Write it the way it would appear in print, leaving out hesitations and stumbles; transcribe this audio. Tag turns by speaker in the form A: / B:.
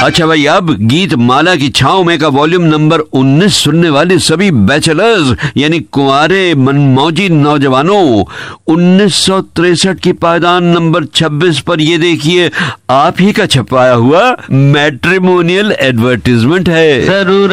A: अच्छा भाई, अब गीत माला की छाँव में का वॉल्यूम नंबर 19 सुनने वाले सभी बैचलर्स यानी कुंवारे मनमौजी नौजवानों, 1963 की पायदान नंबर 26 पर ये देखिए आप ही का छपाया हुआ मैट्रिमोनियल एडवर्टीजमेंट है।
B: जरूर